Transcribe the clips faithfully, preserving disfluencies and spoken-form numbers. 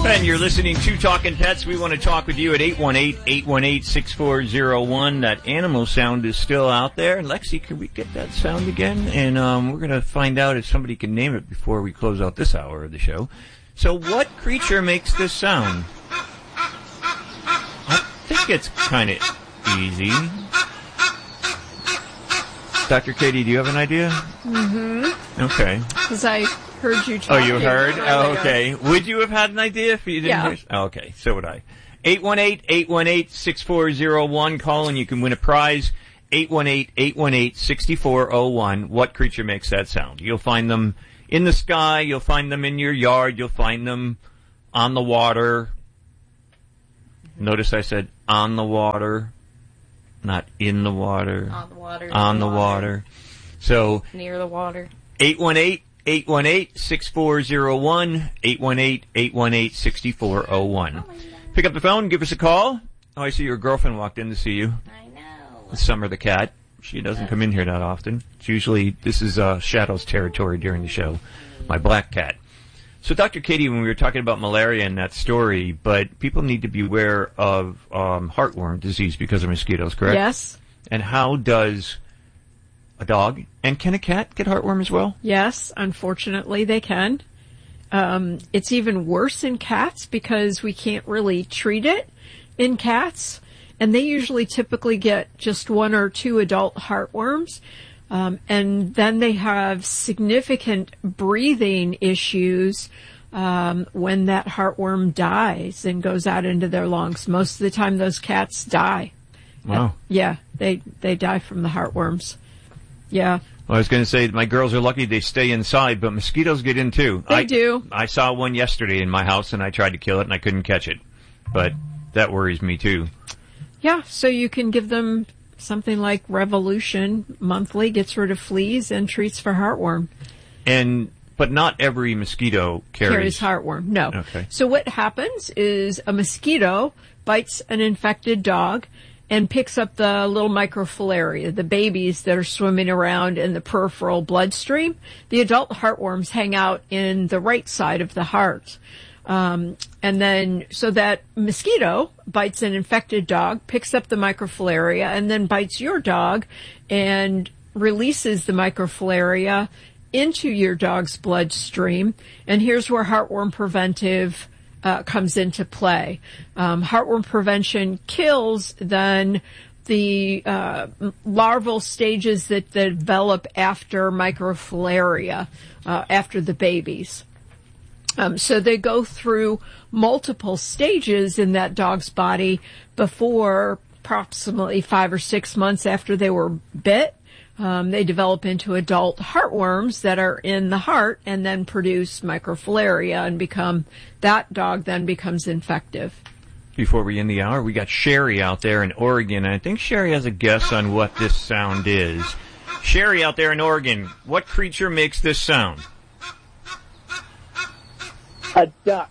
And you're listening to Talking Pets. We want to talk with you at eight one eight, eight one eight, six four zero one. That animal sound is still out there. And Lexi, can we get that sound again? And um, we're going to find out if somebody can name it before we close out this hour of the show. So what creature makes this sound? I think it's kind of easy. Doctor Katie, do you have an idea? Mm-hmm. Okay. Because I heard you talking. Oh, you heard? Oh, okay. Would you have had an idea if you didn't yeah. hear? Oh, okay, so would I. eight one eight, eight one eight, six four zero one. Call and you can win a prize. eight one eight, eight one eight, six four zero one. What creature makes that sound? You'll find them in the sky. You'll find them in your yard. You'll find them on the water. Notice I said on the water, not in the water. On the water. On the water. water. So near the water. eight one eight, eight one eight, six four zero one. eight one eight, eight one eight, six four zero one. Pick up the phone, give us a call. Oh, I see your girlfriend walked in to see you. I know. Summer the cat. She doesn't come in here that often. It's usually, this is uh, Shadow's territory during the show. My black cat. So, Doctor Katie, when we were talking about malaria in that story, but people need to be aware of um, heartworm disease because of mosquitoes, correct? Yes. And how does a dog, and can a cat get heartworm as well? Yes, unfortunately they can. Um, it's even worse in cats because we can't really treat it in cats. And they usually typically get just one or two adult heartworms. Um, and then they have significant breathing issues um, when that heartworm dies and goes out into their lungs. Most of the time those cats die. Wow. Uh, yeah, they, they die from the heartworms. Yeah. Well, I was going to say, my girls are lucky they stay inside, but mosquitoes get in too. They I, do. I saw one yesterday in my house, and I tried to kill it, and I couldn't catch it. But that worries me too. Yeah, so you can give them something like Revolution monthly, gets rid of fleas and treats for heartworm. And but not every mosquito carries, carries heartworm. No. Okay. So what happens is a mosquito bites an infected dog and picks up the little microfilaria, the babies that are swimming around in the peripheral bloodstream. The adult heartworms hang out in the right side of the heart. Um, and then, so that mosquito bites an infected dog, picks up the microfilaria, and then bites your dog and releases the microfilaria into your dog's bloodstream. And here's where heartworm preventive uh, comes into play. Um, heartworm prevention kills then the uh, larval stages that develop after microfilaria, uh, after the babies. Um, so they go through multiple stages in that dog's body before approximately five or six months after they were bit. Um, they develop into adult heartworms that are in the heart and then produce microfilaria and become, that dog then becomes infective. Before we end the hour, we got Sherry out there in Oregon, and I think Sherry has a guess on what this sound is. Sherry out there in Oregon, what creature makes this sound? A duck.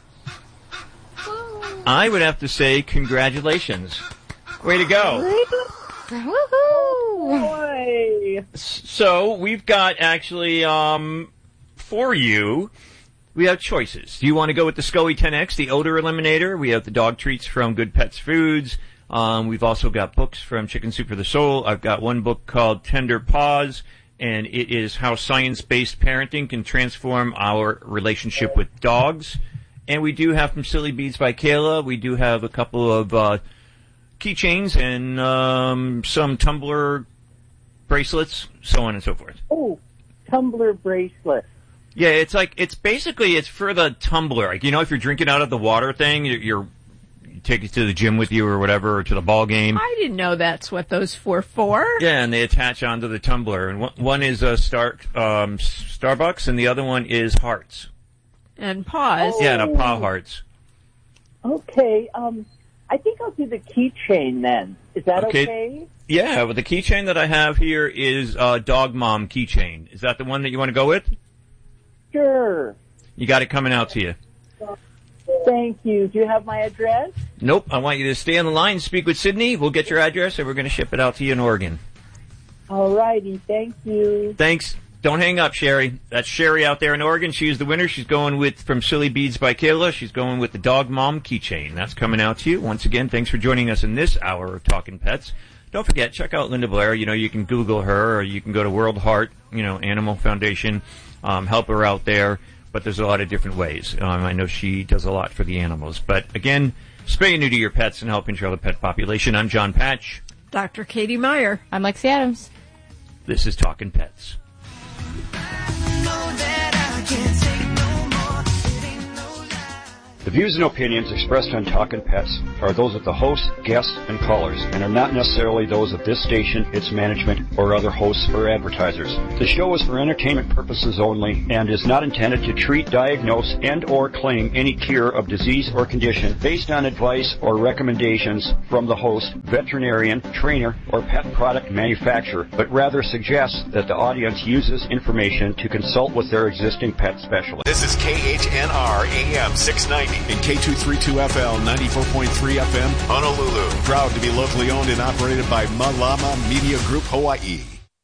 I would have to say congratulations. Way to go. Woohoo! Boy. So we've got actually, um, for you, we have choices. Do you want to go with the SCOE ten X, the odor eliminator? We have the dog treats from Good Pets Foods. Um, we've also got books from Chicken Soup for the Soul. I've got one book called Tender Paws, and it is how science-based parenting can transform our relationship with dogs. And we do have from Silly Beads by Kayla, we do have a couple of uh, keychains and um, some tumbler bracelets, so on and so forth. Oh, tumbler bracelet. Yeah, it's like, it's basically, it's for the tumbler. Like, you know, if you're drinking out of the water thing, you're, you're you take it to the gym with you or whatever, or to the ball game. I didn't know that's what those were for. Yeah, and they attach onto the tumbler. And one, one is a Star, um, Starbucks, and the other one is Hearts. And paws. Oh. Yeah, and a paw Hearts. Okay, um, I think I'll do the keychain then. Is that okay? okay? Yeah, well, the keychain that I have here is uh, Dog Mom keychain. Is that the one that you want to go with? Sure. You got it coming out to you. Thank you. Do you have my address? Nope. I want you to stay on the line, speak with Sydney. We'll get your address, and we're going to ship it out to you in Oregon. All righty. Thank you. Thanks. Don't hang up, Sherry. That's Sherry out there in Oregon. She's the winner. She's going with, from Silly Beads by Kayla, she's going with the Dog Mom keychain. That's coming out to you. Once again, thanks for joining us in this hour of Talking Pets. Don't forget, check out Linda Blair. You know, you can Google her, or you can go to World Heart, you know, Animal Foundation, um, help her out there. But there's a lot of different ways. Um, I know she does a lot for the animals. But again, spay and neuter your pets and help control the pet population. I'm John Patch. Doctor Katie Meyer. I'm Lexi Adams. This is Talking Pets. The views and opinions expressed on Talkin' Pets are those of the host, guests, and callers, and are not necessarily those of this station, its management, or other hosts or advertisers. The show is for entertainment purposes only and is not intended to treat, diagnose, and or claim any cure of disease or condition based on advice or recommendations from the host, veterinarian, trainer, or pet product manufacturer, but rather suggests that the audience uses information to consult with their existing pet specialist. This is K H N R A M six ninety. In K two thirty-two F L, ninety-four point three F M, Honolulu. Proud to be locally owned and operated by Malama Media Group, Hawaii.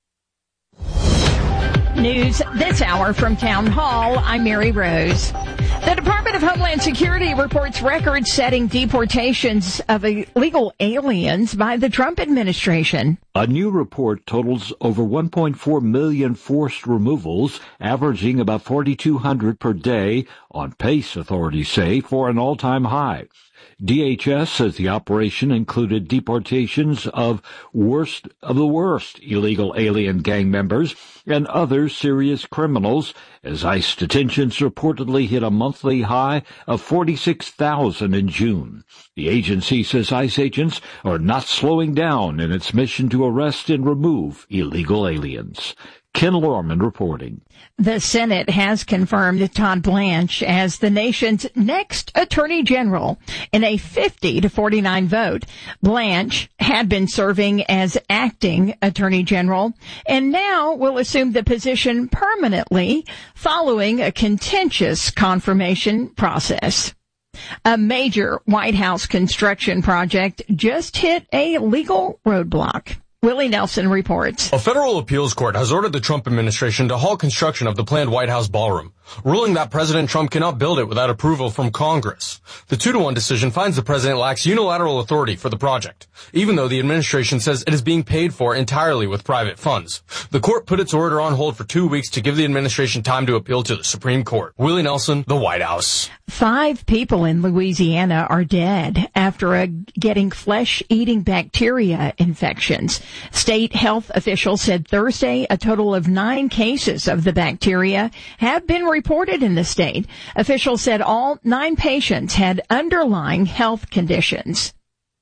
News this hour from Town Hall. I'm Mary Rose. The Department of Homeland Security reports record-setting deportations of illegal aliens by the Trump administration. A new report totals over one point four million forced removals, averaging about forty-two hundred per day, on pace, authorities say, for an all-time high. D H S says the operation included deportations of worst of the worst illegal alien gang members and other serious criminals, as ICE detentions reportedly hit a monthly high of forty-six thousand in June. The agency says ICE agents are not slowing down in its mission to arrest and remove illegal aliens. Ken Lorman reporting. The Senate has confirmed Todd Blanche as the nation's next Attorney General in a fifty to forty-nine vote. Blanche had been serving as acting Attorney General and now will assume the position permanently following a contentious confirmation process. A major White House construction project just hit a legal roadblock. Willie Nelson reports. A federal appeals court has ordered the Trump administration to halt construction of the planned White House ballroom, ruling that President Trump cannot build it without approval from Congress. The two to one decision finds the president lacks unilateral authority for the project, even though the administration says it is being paid for entirely with private funds. The court put its order on hold for two weeks to give the administration time to appeal to the Supreme Court. Willie Nelson, the White House. Five people in Louisiana are dead after a, getting flesh-eating bacteria infections. State health officials said Thursday a total of nine cases of the bacteria have been reported in the state. Officials said all nine patients had underlying health conditions.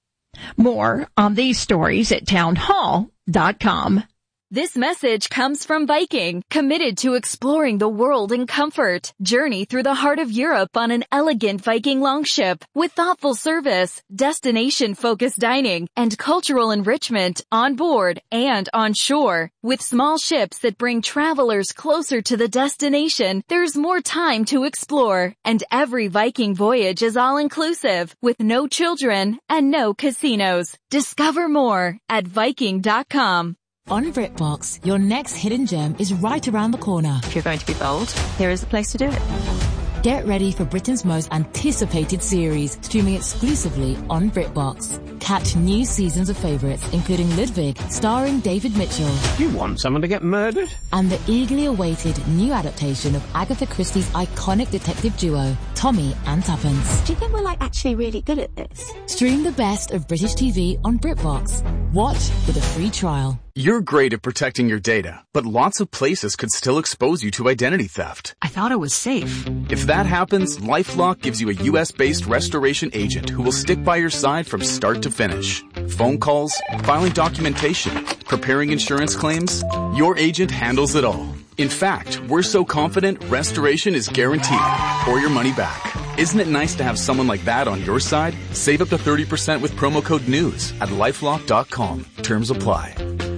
More on these stories at townhall dot com. This message comes from Viking, committed to exploring the world in comfort. Journey through the heart of Europe on an elegant Viking longship with thoughtful service, destination-focused dining, and cultural enrichment on board and on shore. With small ships that bring travelers closer to the destination, there's more time to explore. And every Viking voyage is all-inclusive, with no children and no casinos. Discover more at Viking dot com. On BritBox, your next hidden gem is right around the corner. If you're going to be bold, here is the place to do it. Get ready for Britain's most anticipated series, streaming exclusively on BritBox. Catch new seasons of favourites, including Ludwig, starring David Mitchell. You want someone to get murdered? And the eagerly awaited new adaptation of Agatha Christie's iconic detective duo, Tommy and Tuppence. Do you think we're, like, actually really good at this? Stream the best of British T V on BritBox. Watch with a free trial. You're great at protecting your data, but lots of places could still expose you to identity theft. I thought it was safe. If that happens, LifeLock gives you a U S-based restoration agent who will stick by your side from start to finish. Phone calls, filing documentation, preparing insurance claims, your agent handles it all. In fact, we're so confident restoration is guaranteed or your money back. Isn't it nice to have someone like that on your side? Save up to thirty percent with promo code NEWS at lifelock dot com. Terms apply.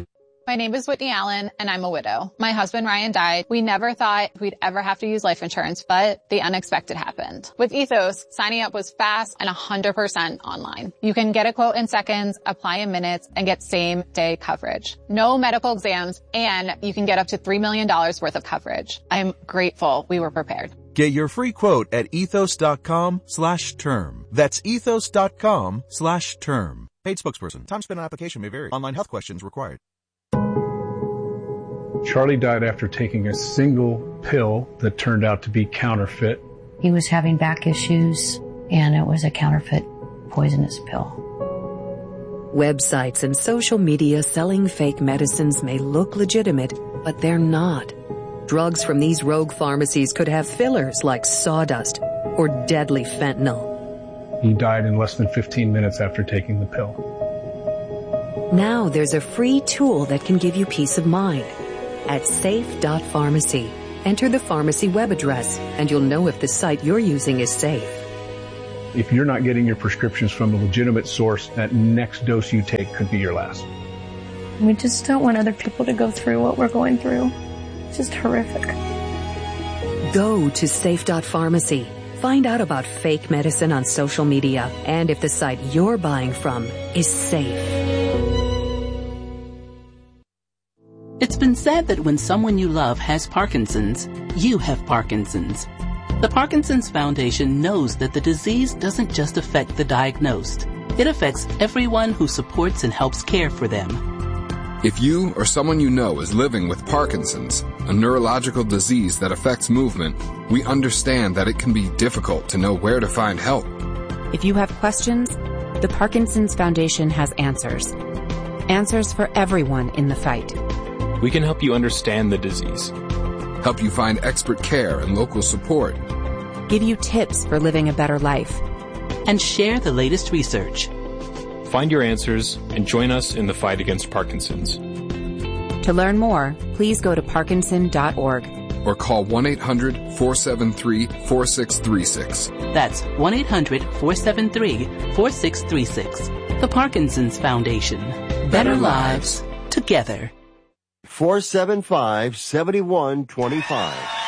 My name is Whitney Allen, and I'm a widow. My husband, Ryan, died. We never thought we'd ever have to use life insurance, but the unexpected happened. With Ethos, signing up was fast and one hundred percent online. You can get a quote in seconds, apply in minutes, and get same-day coverage. No medical exams, and you can get up to three million dollars worth of coverage. I'm grateful we were prepared. Get your free quote at ethos.com slash term. That's ethos.com slash term. Paid spokesperson. Time spent on application may vary. Online health questions required. Charlie died after taking a single pill that turned out to be counterfeit. He was having back issues, and it was a counterfeit poisonous pill. Websites and social media selling fake medicines may look legitimate, but they're not. Drugs from these rogue pharmacies could have fillers like sawdust or deadly fentanyl. He died in less than fifteen minutes after taking the pill. Now there's a free tool that can give you peace of mind. At safe dot pharmacy, enter the pharmacy web address, and you'll know if the site you're using is safe. If you're not getting your prescriptions from a legitimate source, that next dose you take could be your last. We just don't want other people to go through what we're going through. It's just horrific. Go to safe dot pharmacy. Find out about fake medicine on social media and if the site you're buying from is safe. It's been said that when someone you love has Parkinson's, you have Parkinson's. The Parkinson's Foundation knows that the disease doesn't just affect the diagnosed. It affects everyone who supports and helps care for them. If you or someone you know is living with Parkinson's, a neurological disease that affects movement, we understand that it can be difficult to know where to find help. If you have questions, the Parkinson's Foundation has answers. Answers for everyone in the fight. We can help you understand the disease, help you find expert care and local support, give you tips for living a better life, and share the latest research. Find your answers and join us in the fight against Parkinson's. To learn more, please go to parkinson dot org or call one eight hundred four seven three four six three six. That's one eight hundred four seven three four six three six. The Parkinson's Foundation. Better, Better lives together. four seven five, seven one two five.